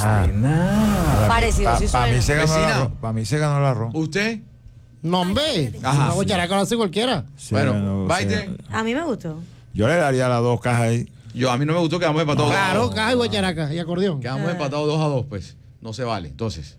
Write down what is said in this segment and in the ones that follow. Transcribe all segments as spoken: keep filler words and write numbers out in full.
Nada. Nada. Parecido, sí Para suena. mí se ganó el Vecina. arroz. Para mí se ganó el arroz. ¿Usted? No, hombre. Ajá. Una guacharaca lo hace cualquiera. Se Bueno, ganó, se Baite. ganó. A mí me gustó. Yo le daría las dos cajas ahí. Yo, a mí no me gustó, quedamos empatados. Claro, caja y guacharaca y acordeón. Quedamos empatados dos a dos, pues. No se vale, entonces.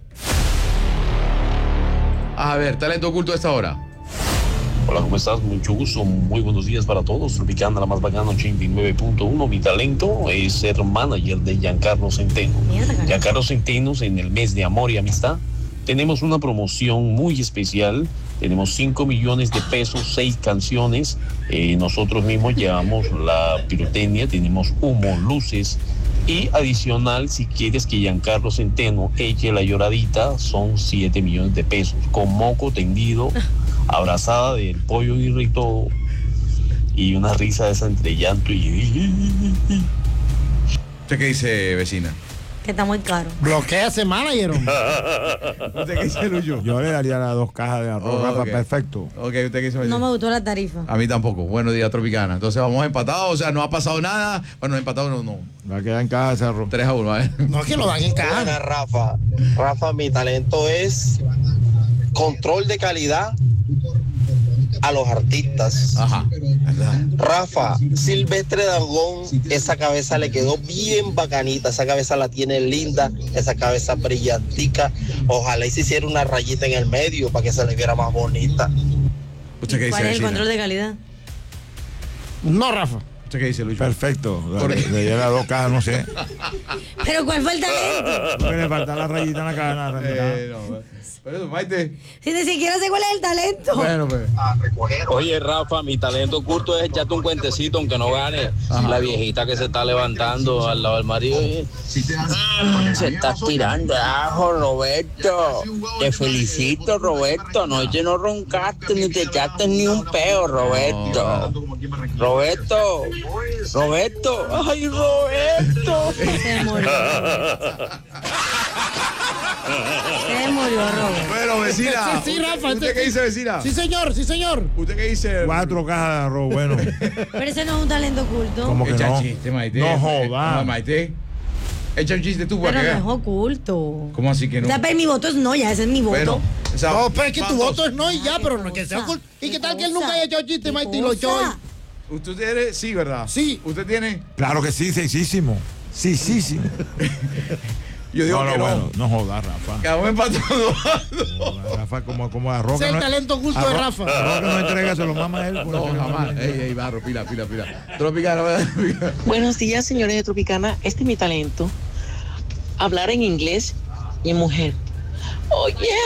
A ver, talento oculto a esta hora. Hola, ¿cómo estás? Mucho gusto, muy buenos días para todos. Tropicana, la más bacana, ochenta y nueve punto uno. Mi talento es ser manager de Giancarlo Centeno. Mierda, carajo. Giancarlo Centeno, en el mes de amor y amistad, tenemos una promoción muy especial. Tenemos cinco millones de pesos, seis canciones. Eh, nosotros mismos llevamos la pirotecnia, tenemos humo, luces. Y adicional, si quieres que Giancarlo Centeno eche la lloradita, son siete millones de pesos. Con moco tendido, abrazada del pollo y todo, y una risa esa entre llanto y... ¿Usted qué dice, vecina? Que está muy caro. Bloquea ese manager, hombre. ¿Usted qué dice, Lucho? Yo le daría las dos cajas de arroz, Oh, Rafa, ok. perfecto. Ok, ¿usted qué dice, vecina? No me gustó la tarifa. A mí tampoco. Buenos días, Tropicana. Entonces vamos empatados, o sea, no ha pasado nada. Bueno, empatados no, no. Va a quedar en caja ese arroz. tres a uno, ¿eh? No es que lo dan en Buena, caja. Rafa. Rafa, mi talento es control de calidad a los artistas. Ajá. Rafa, Silvestre Dangond, esa cabeza le quedó bien bacanita, esa cabeza la tiene linda, esa cabeza brillantica. Ojalá y se hiciera una rayita en el medio para que se le viera más bonita. ¿Usted qué dice, ¿Cuál es el vecina? control de calidad? No, Rafa. ¿Usted qué dice, Lucho? Perfecto. ¿Por Le qué? le daría las dos cajas, no sé. ¿Pero cuál fue el talento? Porque le falta la rayita en la caja. nada, nada. Eh, no, pero eso, Maite. Si ni siquiera sé cuál es el talento. Bueno, pues. Oye, Rafa, mi talento oculto es echarte un cuentecito aunque no gane. La viejita que se está levantando al lado del marido. y, "Mm, se está tirando ajo, Roberto. Te felicito, Roberto. Anoche no roncaste ni te echaste ni un peo, Roberto. Roberto. Roberto. Ay, Roberto. Se murió. Se murió, Robert. Bueno, vecina. Sí, sí, Rafa, ¿Usted este- qué dice, vecina? Sí, señor, sí, señor. ¿Usted qué dice? Cuatro cajas de arroz, bueno. Pero ese no es un talento oculto. ¿Cómo que Echa no? chiste, Maite. No joda. No, Maite. Echa un chiste tú para Pero que no es veas. oculto. ¿Cómo así que no? O sea, pero mi voto es no, ya ese es mi voto. Bueno, o sea, No, pero es que tu vamos. voto es no y ya, Ah, pero qué no es que sea cosa, oculto. ¿Y qué qué tal que él cosa, nunca haya echado chiste, qué Maite, y lo echó hoy? cosa. ¿Usted tiene? Sí, ¿verdad? Sí. ¿Usted tiene? Claro que sí, seisísimo. Sí, sí, sí. Yo digo No, no, que no. bueno, no jodas, Rafa. Quedamos empatados. Joda, Rafa, como, como arroz. Ese que es el no- talento oculto de arroz- Rafa. Arroz que no entrega, se lo mama él. No, jamás. Ey, ey, barro, pila, pila, pila. Tropicana, ¿verdad? Buenos días, señores de Tropicana. Este es mi talento. Hablar en inglés y en mujer. Oye,